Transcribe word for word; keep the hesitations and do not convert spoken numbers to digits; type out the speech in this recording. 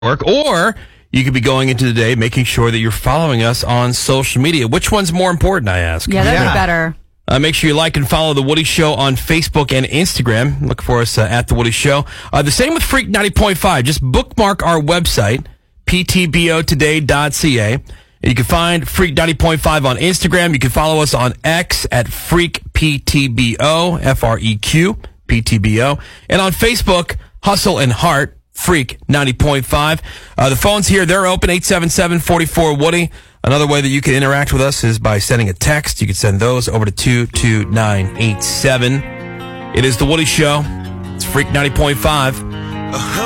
Network, or you could be going into the day making sure that you're following us on social media. Which one's more important, I ask? Yeah, that'd Yeah. be better. Uh, make sure you like and follow The Woody Show on Facebook and Instagram. Look for us uh, at The Woody Show. Uh, the same with Freak ninety point five. Just bookmark our website, p t b o today dot c a. You can find Freak ninety point five on Instagram. You can follow us on X at Freak P T B O, F R E Q, P T B O. And on Facebook, Hustle and Heart, Freak ninety point five. Uh, the phones here, they're open, eight seven seven, four four, Woody. Another way that you can interact with us is by sending a text. You can send those over to two two nine eight seven. It is The Woody Show. It's Freak ninety point five.